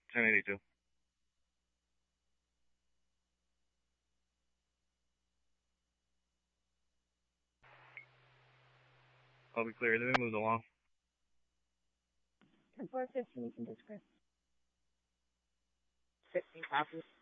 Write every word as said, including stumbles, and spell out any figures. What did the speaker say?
ten eighty-two. I'll be clear. Then we move along. ten four fifteen, you can discuss. fifteen copies.